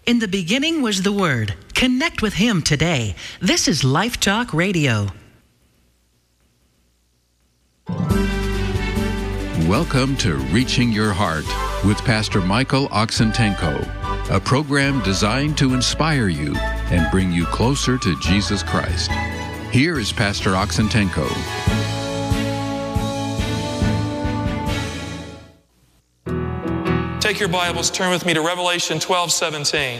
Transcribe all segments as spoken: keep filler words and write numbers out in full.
In the beginning was the Word. Connect with Him today. This is Life Talk Radio. Welcome to Reaching Your Heart with Pastor Michael Oxentenko, a program designed to inspire you and bring you closer to Jesus Christ. Here is Pastor Oxentenko. Take your Bibles, turn with me to Revelation twelve seventeen.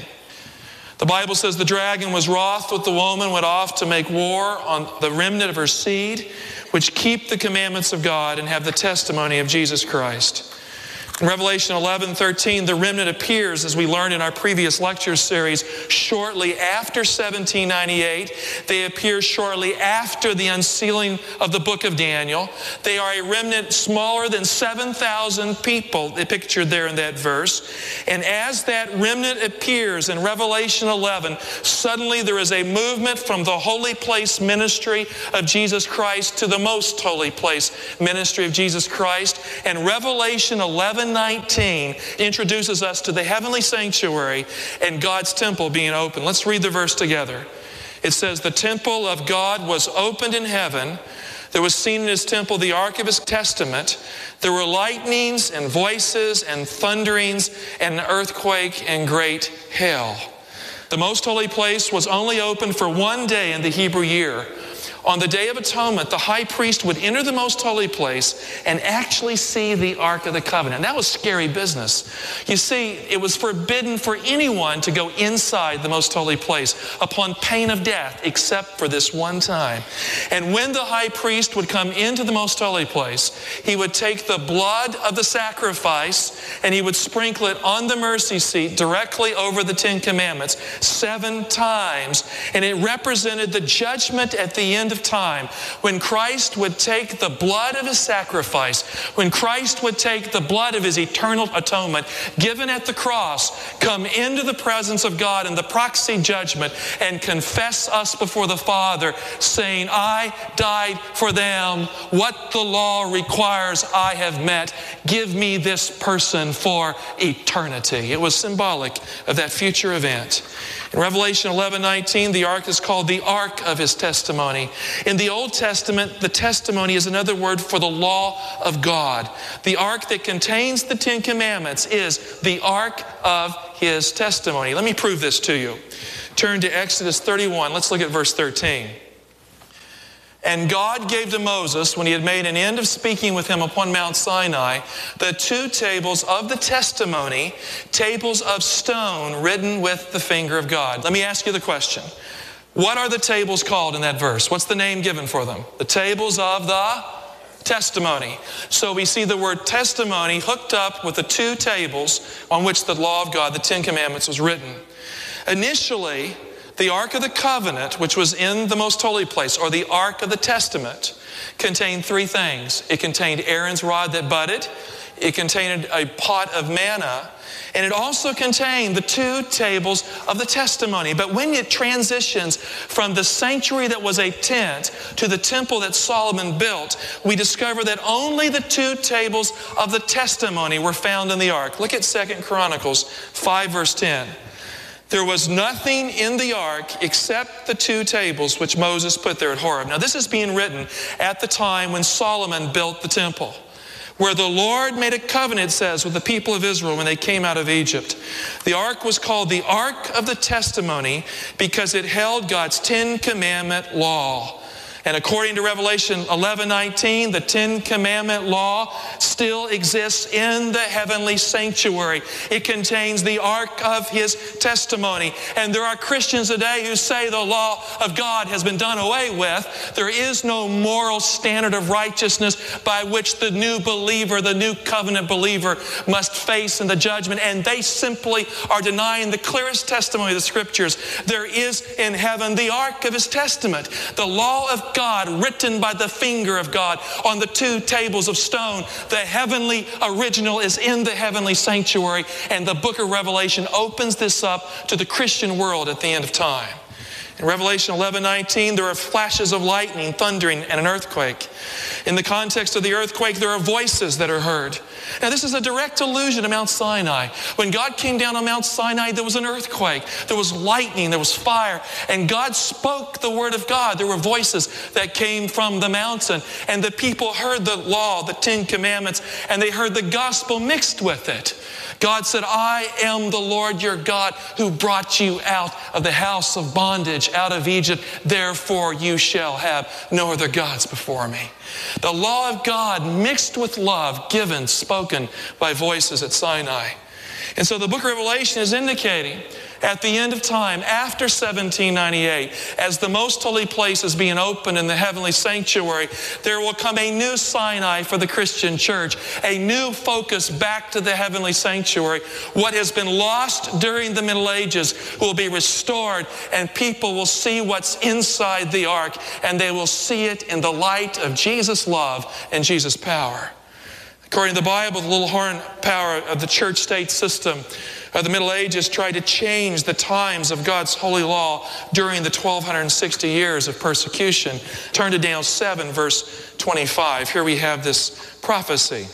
The Bible says the dragon was wroth with the woman, went off to make war on the remnant of her seed, which keep the commandments of God and have the testimony of Jesus Christ. In Revelation eleven thirteen, the remnant appears, as we learned in our previous lecture series, shortly after seventeen ninety-eight. They appear shortly after the unsealing of the book of Daniel. They are a remnant smaller than seven thousand people, pictured there in that verse. And as that remnant appears in Revelation eleven, suddenly there is a movement from the holy place ministry of Jesus Christ to the most holy place ministry of Jesus Christ. And Revelation eleven nineteen introduces us to the heavenly sanctuary and God's temple being open. Let's read the verse together. It says, the temple of God was opened in heaven. There was seen in His temple the ark of His testament. There were lightnings and voices and thunderings and an earthquake and great hail. The most holy place was only open for one day in the Hebrew year. On the Day of Atonement, the high priest would enter the most holy place and actually see the Ark of the Covenant. That was scary business. You see, it was forbidden for anyone to go inside the most holy place upon pain of death, except for this one time. And when the high priest would come into the most holy place, he would take the blood of the sacrifice and he would sprinkle it on the mercy seat directly over the Ten Commandments seven times. And it represented the judgment at the end of time, when Christ would take the blood of His sacrifice, when Christ would take the blood of His eternal atonement given at the cross, come into the presence of God in the proxy judgment and confess us before the Father, saying, I died for them. What the law requires I have met. Give me this person for eternity. It was symbolic of that future event. In Revelation eleven nineteen, the ark is called the ark of His testimony. In the Old Testament, the testimony is another word for the law of God. The ark that contains the Ten Commandments is the ark of His testimony. Let me prove this to you. Turn to Exodus thirty-one. Let's look at verse thirteen. And God gave to Moses, when he had made an end of speaking with him upon Mount Sinai, the two tables of the testimony, tables of stone written with the finger of God. Let me ask you the question. What are the tables called in that verse? What's the name given for them? The tables of the testimony. So we see the word testimony hooked up with the two tables on which the law of God, the Ten Commandments, was written. Initially, the Ark of the Covenant, which was in the most holy place, or the Ark of the Testament, contained three things. It contained Aaron's rod that budded. It contained a pot of manna. And it also contained the two tables of the testimony. But when it transitions from the sanctuary that was a tent to the temple that Solomon built, we discover that only the two tables of the testimony were found in the ark. Look at Second Chronicles five, verse ten. There was nothing in the ark except the two tables which Moses put there at Horeb. Now this is being written at the time when Solomon built the temple, where the Lord made a covenant, it says, with the people of Israel when they came out of Egypt. The ark was called the Ark of the Testimony because it held God's Ten Commandment law. And according to Revelation eleven nineteen, the Ten Commandment law still exists in the heavenly sanctuary. It contains the ark of His testimony. And there are Christians today who say the law of God has been done away with. There is no moral standard of righteousness by which the new believer, the new covenant believer, must face in the judgment. And they simply are denying the clearest testimony of the Scriptures. There is in heaven the ark of His testament, the law of God written by the finger of God on the two tables of stone. The heavenly original is in the heavenly sanctuary, and the book of Revelation opens this up to the Christian world at the end of time. In Revelation eleven nineteen, there are flashes of lightning, thundering, and an earthquake. In the context of the earthquake, there are voices that are heard. Now, this is a direct allusion to Mount Sinai. When God came down on Mount Sinai, there was an earthquake. There was lightning. There was fire. And God spoke the word of God. There were voices that came from the mountain. And the people heard the law, the Ten Commandments, and they heard the gospel mixed with it. God said, I am the Lord your God who brought you out of the house of bondage, out of Egypt. Therefore you shall have no other gods before me. The law of God mixed with love, given, spoken by voices at Sinai. And so the book of Revelation is indicating at the end of time, after seventeen ninety-eight, as the most holy place is being opened in the heavenly sanctuary, there will come a new Sinai for the Christian church, a new focus back to the heavenly sanctuary. What has been lost during the Middle Ages will be restored, and people will see what's inside the ark, and they will see it in the light of Jesus' love and Jesus' power. According to the Bible, the little horn power of the church-state system of the Middle Ages tried to change the times of God's holy law during the twelve sixty years of persecution. Turn to Daniel seven, verse twenty-five. Here we have this prophecy.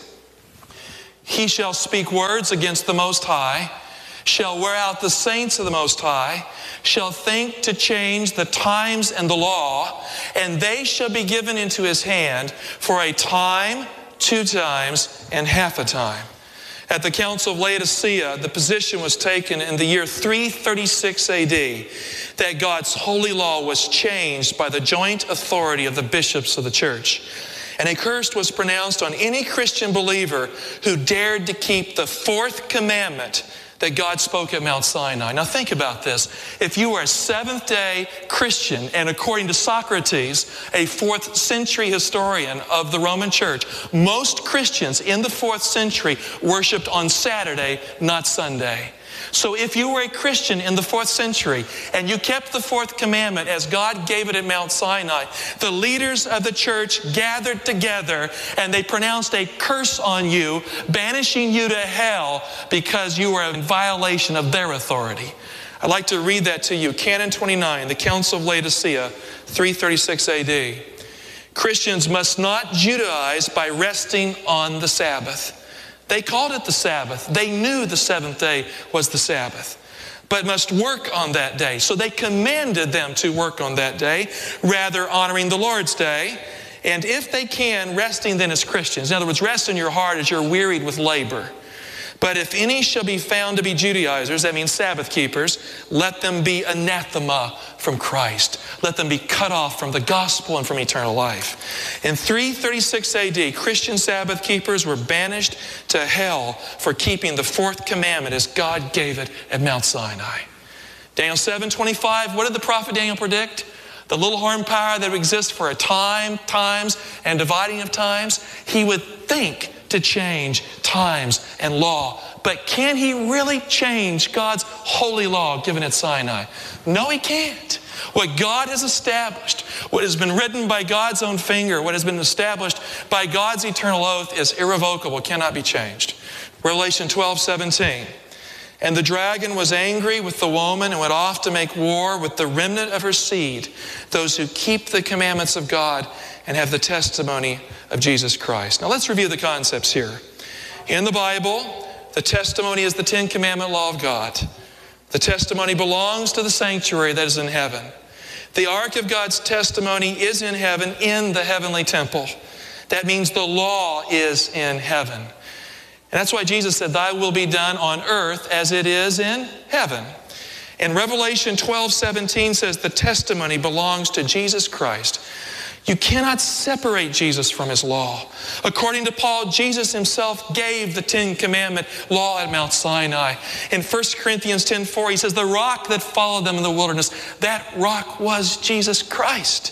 He shall speak words against the Most High, shall wear out the saints of the Most High, shall think to change the times and the law, and they shall be given into his hand for a time, two times, and half a time. At the Council of Laodicea, the position was taken in the year three thirty-six A D that God's holy law was changed by the joint authority of the bishops of the church. And a curse was pronounced on any Christian believer who dared to keep the fourth commandment that God spoke at Mount Sinai. Now think about this. If you are a Seventh-day Christian, and according to Socrates, a fourth century historian of the Roman Church, most Christians in the fourth century worshiped on Saturday, not Sunday. So if you were a Christian in the fourth century and you kept the fourth commandment as God gave it at Mount Sinai, the leaders of the church gathered together and they pronounced a curse on you, banishing you to hell because you were in violation of their authority. I'd like to read that to you. Canon twenty-nine, the Council of Laodicea, three thirty-six A D. Christians must not Judaize by resting on the Sabbath. They called it the Sabbath. They knew the seventh day was the Sabbath, but must work on that day. So they commanded them to work on that day, rather honoring the Lord's day. And if they can, resting then as Christians. In other words, rest in your heart as you're wearied with labor. But if any shall be found to be Judaizers, that means Sabbath keepers, let them be anathema from Christ. Let them be cut off from the gospel and from eternal life. In three thirty-six A D, Christian Sabbath keepers were banished to hell for keeping the fourth commandment as God gave it at Mount Sinai. Daniel seven twenty-five, what did the prophet Daniel predict? The little horn power that exists for a time, times, and dividing of times. He would think to change times and law. But can he really change God's holy law given at Sinai? No, he can't. What God has established, what has been written by God's own finger, what has been established by God's eternal oath is irrevocable, cannot be changed. Revelation twelve seventeen. And the dragon was angry with the woman and went off to make war with the remnant of her seed, those who keep the commandments of God and have the testimony of Jesus Christ. Now let's review the concepts here. In the Bible, the testimony is the Ten Commandment law of God. The testimony belongs to the sanctuary that is in heaven. The ark of God's testimony is in heaven in the heavenly temple. That means the law is in heaven. And that's why Jesus said, thy will be done on earth as it is in heaven. And Revelation twelve seventeen says the testimony belongs to Jesus Christ. You cannot separate Jesus from his law. According to Paul, Jesus himself gave the Ten Commandment law at Mount Sinai. In First Corinthians ten four, he says, the rock that followed them in the wilderness, that rock was Jesus Christ.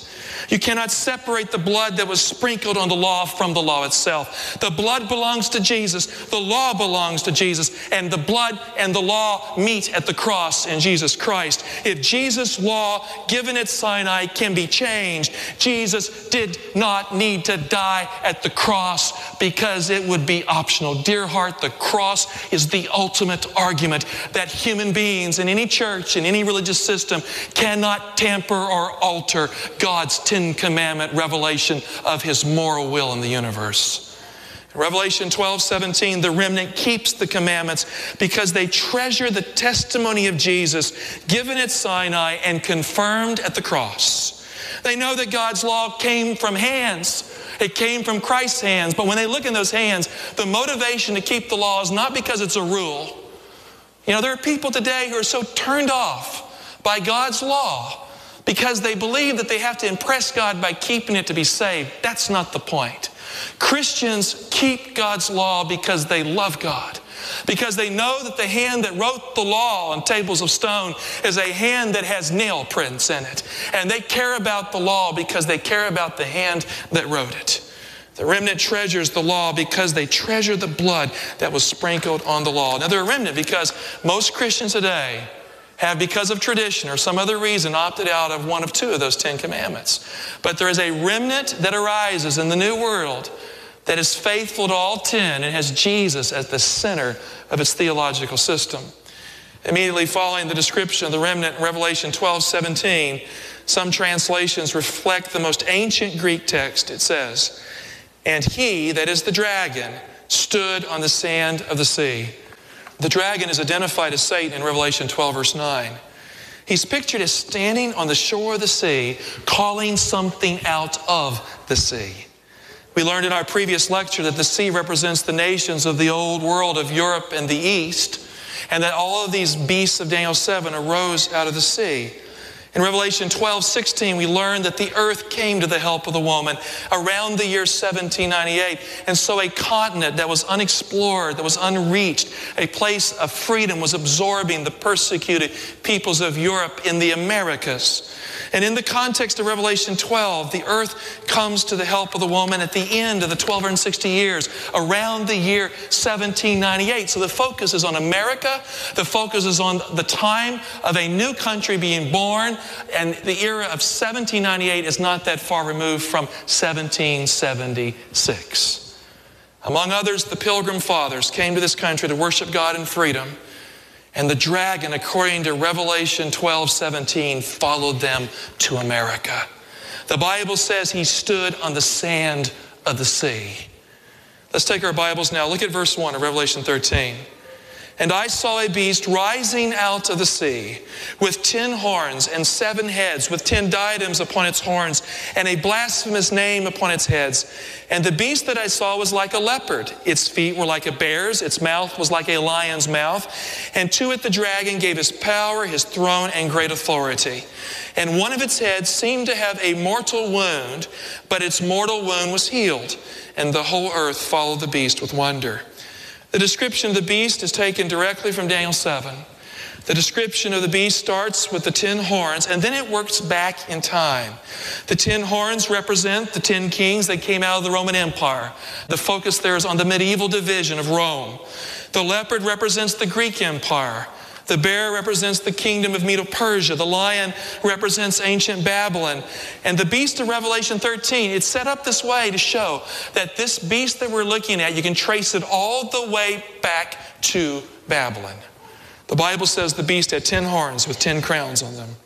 You cannot separate the blood that was sprinkled on the law from the law itself. The blood belongs to Jesus. The law belongs to Jesus. And the blood and the law meet at the cross in Jesus Christ. If Jesus' law given at Sinai can be changed, Jesus did not need to die at the cross because it would be optional. Dear heart, the cross is the ultimate argument that human beings in any church, in any religious system, cannot tamper or alter God's Ten Commandment revelation of His moral will in the universe. In Revelation twelve seventeen, the remnant keeps the commandments because they treasure the testimony of Jesus given at Sinai and confirmed at the cross. They know that God's law came from hands. It came from Christ's hands. But when they look in those hands, the motivation to keep the law is not because it's a rule. You know, there are people today who are so turned off by God's law because they believe that they have to impress God by keeping it to be saved. That's not the point. Christians keep God's law because they love God, because they know that the hand that wrote the law on tables of stone is a hand that has nail prints in it. And they care about the law because they care about the hand that wrote it. The remnant treasures the law because they treasure the blood that was sprinkled on the law. Now, they're a remnant because most Christians today have, because of tradition or some other reason, opted out of one of two of those Ten Commandments. But there is a remnant that arises in the new world that is faithful to all ten and has Jesus as the center of its theological system. Immediately following the description of the remnant in Revelation twelve seventeen, some translations reflect the most ancient Greek text. It says, "And he," that is the dragon, "stood on the sand of the sea." The dragon is identified as Satan in Revelation twelve, verse nine. He's pictured as standing on the shore of the sea, calling something out of the sea. We learned in our previous lecture that the sea represents the nations of the old world of Europe and the East, and that all of these beasts of Daniel seven arose out of the sea. In Revelation twelve sixteen, we learned that the earth came to the help of the woman around the year seventeen ninety-eight. And so a continent that was unexplored, that was unreached, a place of freedom, was absorbing the persecuted peoples of Europe in the Americas. And in the context of Revelation twelve, the earth comes to the help of the woman at the end of the twelve sixty years, around the year seventeen ninety-eight. So the focus is on America. The focus is on the time of a new country being born. And the era of seventeen ninety-eight is not that far removed from seventeen seventy-six. Among others, the Pilgrim Fathers came to this country to worship God in freedom. And the dragon, according to Revelation twelve seventeen, followed them to America. The Bible says he stood on the sand of the sea. Let's take our Bibles now. Look at verse one of Revelation thirteen. "And I saw a beast rising out of the sea with ten horns and seven heads, with ten diadems upon its horns, and a blasphemous name upon its heads. And the beast that I saw was like a leopard. Its feet were like a bear's. Its mouth was like a lion's mouth. And to it the dragon gave his power, his throne, and great authority. And one of its heads seemed to have a mortal wound, but its mortal wound was healed. And the whole earth followed the beast with wonder." The description of the beast is taken directly from Daniel seven. The description of the beast starts with the ten horns, and then it works back in time. The ten horns represent the ten kings that came out of the Roman Empire. The focus there is on the medieval division of Rome. The leopard represents the Greek Empire. The bear represents the kingdom of Medo-Persia. The lion represents ancient Babylon. And the beast of Revelation thirteen, it's set up this way to show that this beast that we're looking at, you can trace it all the way back to Babylon. The Bible says the beast had ten horns with ten crowns on them.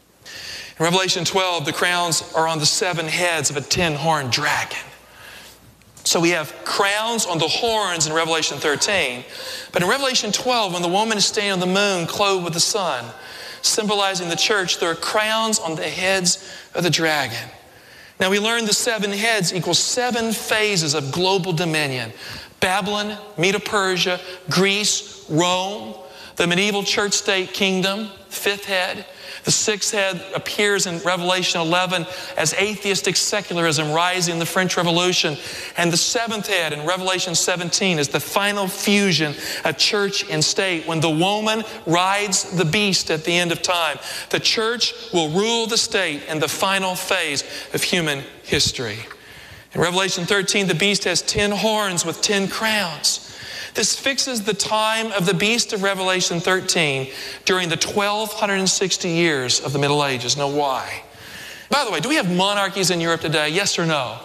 In Revelation twelve, the crowns are on the seven heads of a ten-horned dragon. So we have crowns on the horns in Revelation thirteen. But in Revelation twelve, when the woman is standing on the moon clothed with the sun, symbolizing the church, there are crowns on the heads of the dragon. Now we learn the seven heads equals seven phases of global dominion. Babylon, Medo-Persia, Greece, Rome. The medieval church-state kingdom, fifth head. The sixth head appears in Revelation eleven as atheistic secularism rising in the French Revolution. And the seventh head in Revelation seventeen is the final fusion of church and state. When the woman rides the beast at the end of time, the church will rule the state in the final phase of human history. In Revelation thirteen, the beast has ten horns with ten crowns. This fixes the time of the beast of Revelation thirteen during the twelve sixty years of the Middle Ages. Now why? By the way, do we have monarchies in Europe today? Yes or no?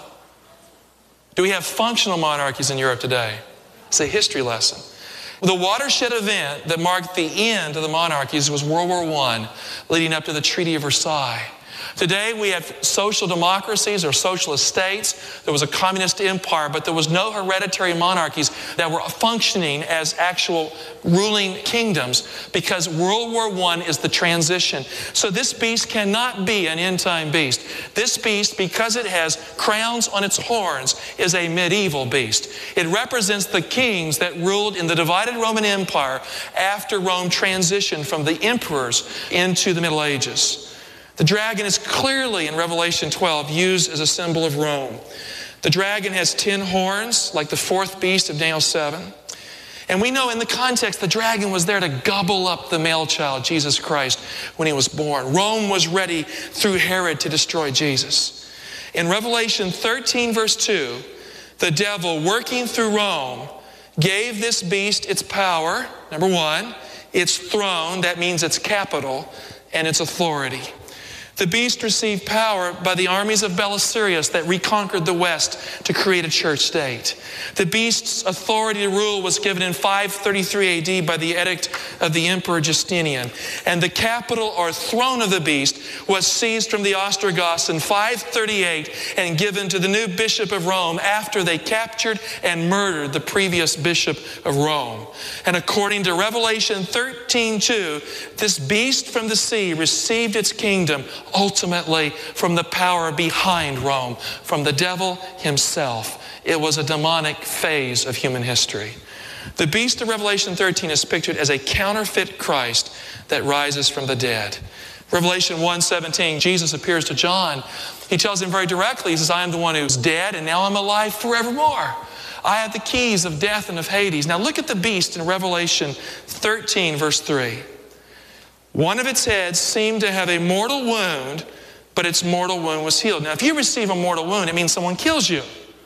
Do we have functional monarchies in Europe today? It's a history lesson. The watershed event that marked the end of the monarchies was World War One, leading up to the Treaty of Versailles. Today we have social democracies or socialist states. There was a communist empire, but there was no hereditary monarchies that were functioning as actual ruling kingdoms, because World War One is the transition. So this beast cannot be an end-time beast. This beast, because it has crowns on its horns, is a medieval beast. It represents the kings that ruled in the divided Roman Empire after Rome transitioned from the emperors into the Middle Ages. The dragon is clearly in Revelation twelve used as a symbol of Rome. The dragon has ten horns, like the fourth beast of Daniel seven. And we know in the context, the dragon was there to gobble up the male child, Jesus Christ, when he was born. Rome was ready through Herod to destroy Jesus. In Revelation thirteen, verse two, the devil, working through Rome, gave this beast its power, number one, its throne, that means its capital, and its authority. The beast received power by the armies of Belisarius that reconquered the West to create a church state. The beast's authority to rule was given in five thirty-three A D by the edict of the Emperor Justinian. And the capital or throne of the beast was seized from the Ostrogoths in five thirty-eight and given to the new bishop of Rome after they captured and murdered the previous bishop of Rome. And according to Revelation thirteen two, this beast from the sea received its kingdom ultimately from the power behind Rome, from the devil himself. It was a demonic phase of human history. The beast of Revelation thirteen is pictured as a counterfeit Christ that rises from the dead. Revelation one seventeen, Jesus appears to John. He tells him very directly, he says, I am the one who's dead and now I'm alive forevermore. I have the keys of death and of Hades. Now look at the beast in Revelation thirteen, verse three. One of its heads seemed to have a mortal wound, but its mortal wound was healed. Now, if you receive a mortal wound, it means someone kills you.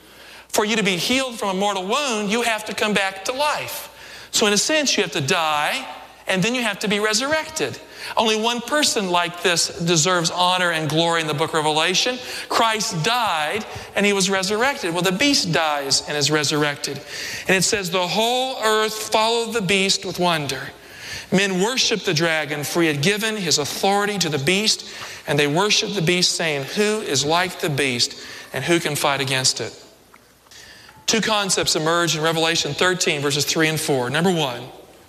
For you to be healed from a mortal wound, you have to come back to life. So in a sense, you have to die, and then you have to be resurrected. Only one person like this deserves honor and glory in the book of Revelation. Christ died, and he was resurrected. Well, the beast dies and is resurrected. And it says, the whole earth followed the beast with wonder. Men worshiped the dragon, for he had given his authority to the beast, and they worshiped the beast, saying, who is like the beast, and who can fight against it? Two concepts emerge in Revelation thirteen, verses three and four. Number one,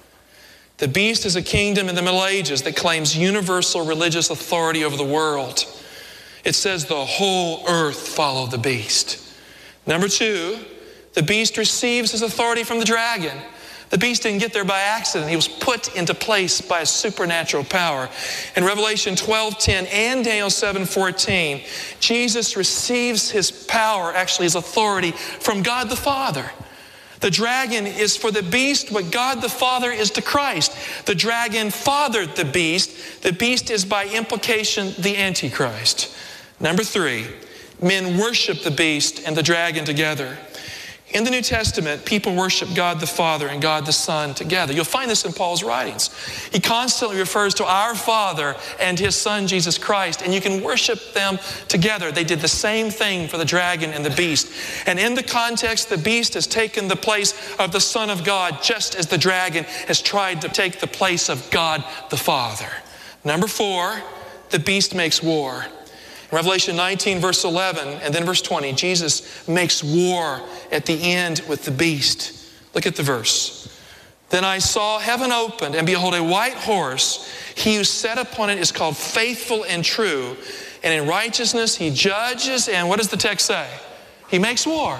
the beast is a kingdom in the Middle Ages that claims universal religious authority over the world. It says the whole earth followed the beast. Number two, the beast receives his authority from the dragon. The beast didn't get there by accident. He was put into place by a supernatural power. In Revelation twelve ten and Daniel seven fourteen, Jesus receives his power, actually his authority, from God the Father. The dragon is for the beast what God the Father is to Christ. The dragon fathered the beast. The beast is by implication the Antichrist. Number three, men worship the beast and the dragon together. In the New Testament, people worship God the Father and God the Son together. You'll find this in Paul's writings. He constantly refers to our Father and his Son, Jesus Christ, and you can worship them together. They did the same thing for the dragon and the beast. And in the context, the beast has taken the place of the Son of God, just as the dragon has tried to take the place of God the Father. Number four, the beast makes war. Revelation nineteen, verse eleven, and then verse twenty, Jesus makes war at the end with the beast. Look at the verse. Then I saw heaven opened, and behold, a white horse. He who sat upon it is called Faithful and True. And in righteousness he judges, and what does the text say? He makes war.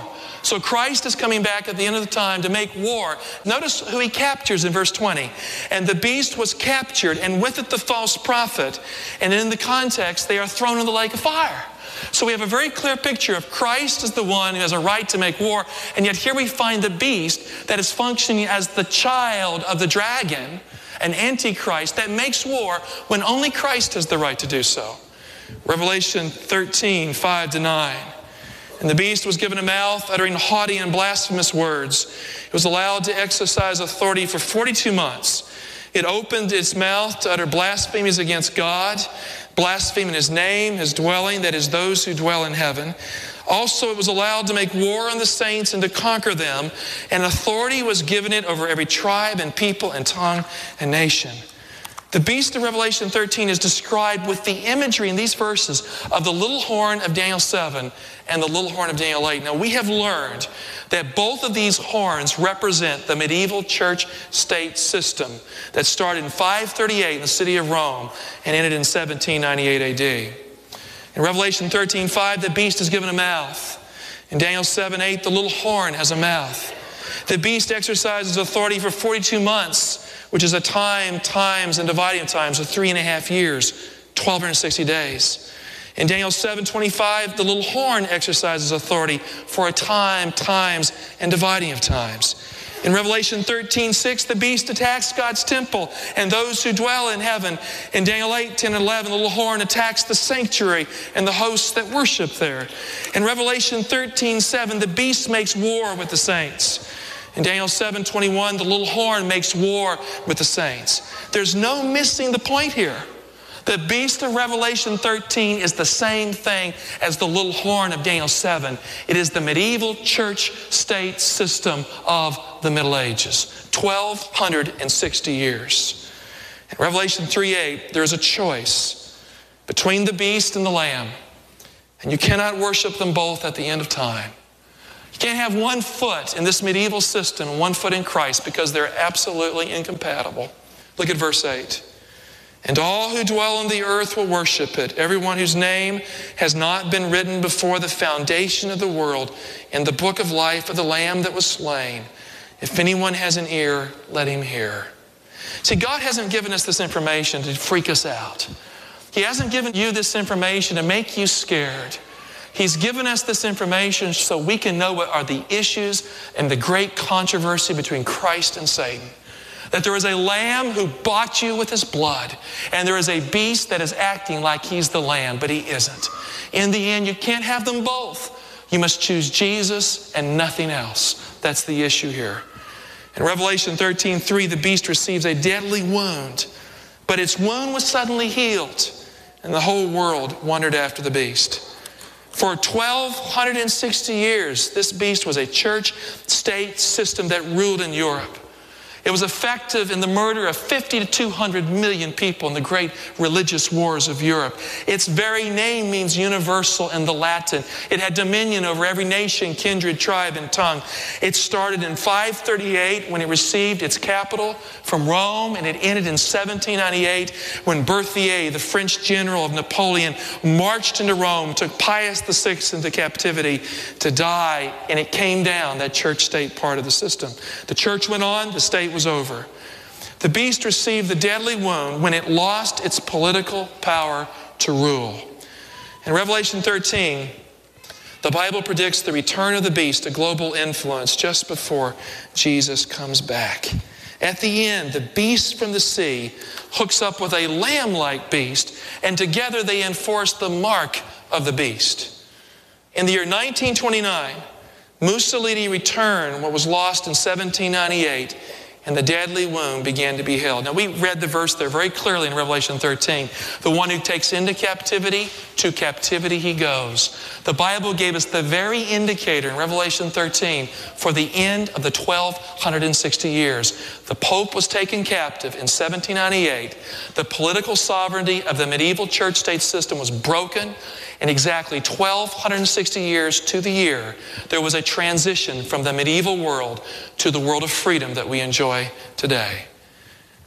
So Christ is coming back at the end of the time to make war. Notice who he captures in verse twenty. And the beast was captured, and with it the false prophet. And in the context, they are thrown in the lake of fire. So we have a very clear picture of Christ as the one who has a right to make war. And yet here we find the beast that is functioning as the child of the dragon, an antichrist that makes war when only Christ has the right to do so. Revelation thirteen, five to nine. And the beast was given a mouth uttering haughty and blasphemous words. It was allowed to exercise authority for forty-two months. It opened its mouth to utter blasphemies against God, blaspheming His name, His dwelling, that is, those who dwell in heaven. Also, it was allowed to make war on the saints and to conquer them, and authority was given it over every tribe and people and tongue and nation. The beast of Revelation thirteen is described with the imagery in these verses of the little horn of Daniel seven and the little horn of Daniel eight. Now, we have learned that both of these horns represent the medieval church-state system that started in five thirty-eight in the city of Rome and ended in seventeen ninety-eight A D. In Revelation thirteen, five, the beast is given a mouth. In Daniel seven, eight, the little horn has a mouth. The beast exercises authority for forty-two months, which is a time, times, and dividing of times of three and a half years, twelve sixty days. In Daniel seven twenty-five, the little horn exercises authority for a time, times, and dividing of times. In Revelation thirteen, six, the beast attacks God's temple and those who dwell in heaven. In Daniel eight, ten, and eleven, the little horn attacks the sanctuary and the hosts that worship there. In Revelation thirteen, seven, the beast makes war with the saints. In Daniel seven twenty-one, the little horn makes war with the saints. There's no missing the point here. The beast of Revelation thirteen is the same thing as the little horn of Daniel seven. It is the medieval church-state system of the Middle Ages, twelve sixty years. In Revelation three eight, there is a choice between the beast and the lamb, and you cannot worship them both at the end of time. You can't have one foot in this medieval system and one foot in Christ because they're absolutely incompatible. Look at verse eight. And all who dwell on the earth will worship it, everyone whose name has not been written before the foundation of the world in the book of life of the Lamb that was slain. If anyone has an ear, let him hear. See, God hasn't given us this information to freak us out. He hasn't given you this information to make you scared. He's given us this information so we can know what are the issues and the great controversy between Christ and Satan. That there is a lamb who bought you with his blood, and there is a beast that is acting like he's the lamb, but he isn't. In the end, you can't have them both. You must choose Jesus and nothing else. That's the issue here. In Revelation thirteen three, the beast receives a deadly wound, but its wound was suddenly healed, and the whole world wondered after the beast. For twelve sixty years, this beast was a church-state system that ruled in Europe. It was effective in the murder of fifty to two hundred million people in the great religious wars of Europe. Its very name means universal in the Latin. It had dominion over every nation, kindred, tribe, and tongue. It started in five thirty-eight when it received its capital from Rome, and it ended in seventeen ninety-eight when Berthier, the French general of Napoleon, marched into Rome, took Pius the sixth into captivity to die, and it came down, that church-state part of the system. The church went on, the state was over. The beast received the deadly wound when it lost its political power to rule. In Revelation thirteen, the Bible predicts the return of the beast, a global influence, just before Jesus comes back. At the end, the beast from the sea hooks up with a lamb-like beast, and together they enforce the mark of the beast. In the year nineteen twenty-nine, Mussolini returned what was lost in seventeen ninety-eight, and the deadly wound began to be healed. Now, we read the verse there very clearly in Revelation thirteen. The one who takes into captivity, to captivity he goes. The Bible gave us the very indicator in Revelation thirteen for the end of the twelve sixty years. The Pope was taken captive in seventeen ninety-eight. The political sovereignty of the medieval church-state system was broken. In exactly twelve sixty years to the year, there was a transition from the medieval world to the world of freedom that we enjoy today.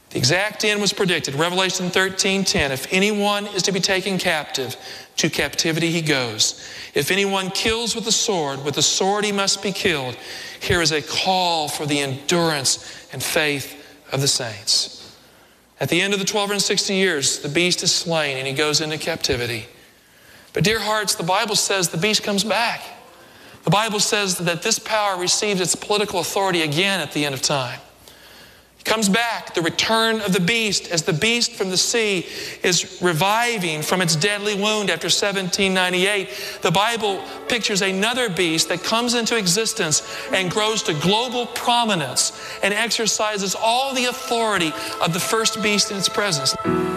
The exact end was predicted. Revelation thirteen ten. If anyone is to be taken captive, to captivity he goes. If anyone kills with the sword, with the sword he must be killed. Here is a call for the endurance and faith of the saints. At the end of the twelve and sixty years, the beast is slain and he goes into captivity. But dear hearts, the Bible says the beast comes back. The Bible says that this power receives its political authority again at the end of time. He comes back, the return of the beast, as the beast from the sea is reviving from its deadly wound after seventeen ninety-eight. The Bible pictures another beast that comes into existence and grows to global prominence and exercises all the authority of the first beast in its presence.